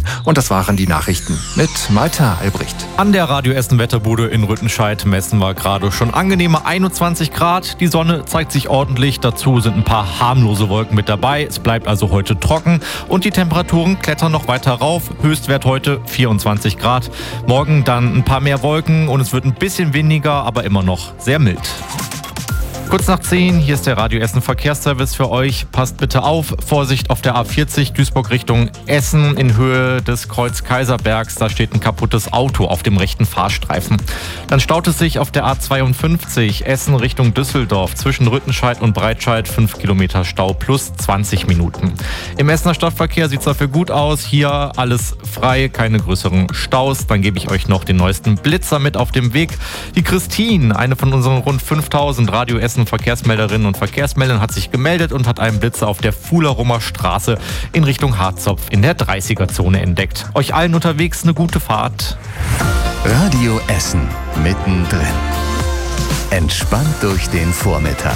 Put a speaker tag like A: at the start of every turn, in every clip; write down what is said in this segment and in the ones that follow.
A: Und das waren die Nachrichten mit Malta Albrecht.
B: An der Radio Essen Wetterbude in Rüttenscheid messen wir gerade schon angenehme 21 Grad. Die Sonne zeigt sich ordentlich. Dazu sind ein paar harmlose Wolken mit dabei. Es bleibt also heute trocken und die Temperaturen klettern noch weiter rauf. Höchstwert heute 24 Grad. Morgen dann ein paar mehr Wolken und es wird ein bisschen weniger, aber immer noch sehr mild. Kurz nach 10, hier ist der Radio Essen Verkehrsservice für euch. Passt bitte auf, Vorsicht auf der A40 Duisburg Richtung Essen in Höhe des Kreuz Kaiserbergs. Da steht ein kaputtes Auto auf dem rechten Fahrstreifen. Dann staut es sich auf der A52 Essen Richtung Düsseldorf zwischen Rüttenscheid und Breitscheid 5 Kilometer Stau plus 20 Minuten. Im Essener Stadtverkehr sieht es dafür gut aus. Hier alles frei, keine größeren Staus. Dann gebe ich euch noch den neuesten Blitzer mit auf dem Weg. Die Christine, eine von unseren rund 5000 Radio Essen Verkehrsmelderinnen und Verkehrsmeldern, hat sich gemeldet und hat einen Blitzer auf der Fuhlerumer Straße in Richtung Harzopf in der 30er-Zone entdeckt. Euch allen unterwegs eine gute Fahrt.
C: Radio Essen mittendrin. Entspannt durch den Vormittag.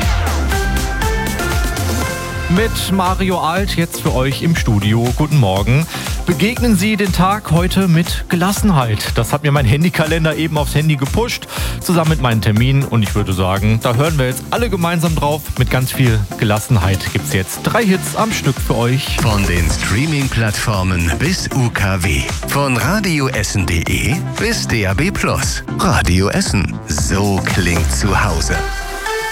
B: Mit Mario Alt jetzt für euch im Studio. Guten Morgen. Begegnen Sie den Tag heute mit Gelassenheit. Das hat mir mein Handykalender eben aufs Handy gepusht, zusammen mit meinen Terminen. Und ich würde sagen, da hören wir jetzt alle gemeinsam drauf. Mit ganz viel Gelassenheit gibt's jetzt 3 Hits am Stück für euch.
C: Von den Streaming-Plattformen bis UKW. Von radioessen.de bis DAB+. Radio Essen. So klingt zu Hause.